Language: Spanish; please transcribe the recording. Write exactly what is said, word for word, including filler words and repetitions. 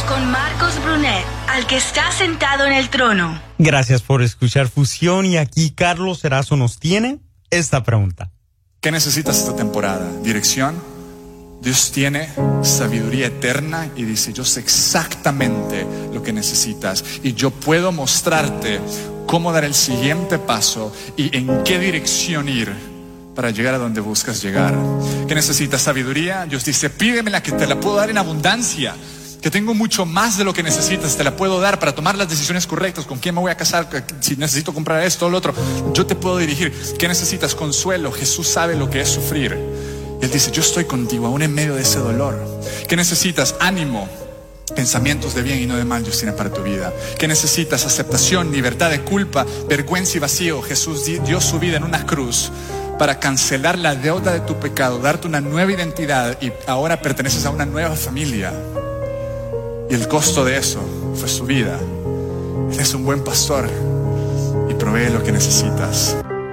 con Marcos Brunet, al que está sentado en el trono. Gracias por escuchar Fusión, y aquí Carlos Erazo nos tiene esta pregunta. ¿Qué necesitas esta temporada? ¿Dirección? Dios tiene sabiduría eterna y dice, yo sé exactamente lo que necesitas y yo puedo mostrarte cómo dar el siguiente paso y en qué dirección ir para llegar a donde buscas llegar. ¿Qué necesitas? Sabiduría. Dios dice, pídemela que te la puedo dar en abundancia, que tengo mucho más de lo que necesitas, te la puedo dar para tomar las decisiones correctas, con quién me voy a casar, si necesito comprar esto o lo otro, yo te puedo dirigir. ¿Qué necesitas? Consuelo. Jesús sabe lo que es sufrir. Él dice, yo estoy contigo aún en medio de ese dolor. ¿Qué necesitas? Ánimo. Pensamientos de bien y no de mal Dios tiene para tu vida. ¿Qué necesitas? Aceptación, libertad de culpa, vergüenza y vacío. Jesús dio su vida en una cruz para cancelar la deuda de tu pecado, darte una nueva identidad y ahora perteneces a una nueva familia. Y el costo de eso fue su vida. Él es un buen pastor y provee lo que necesitas.